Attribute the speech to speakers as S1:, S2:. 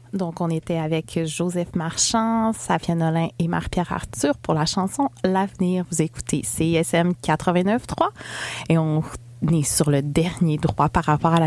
S1: Donc, on était avec Joseph Marchand, Safia Nolin et Marie-Pierre Arthur pour la chanson L'Avenir. Vous écoutez CISM 89.3 et on est sur le dernier droit par rapport à la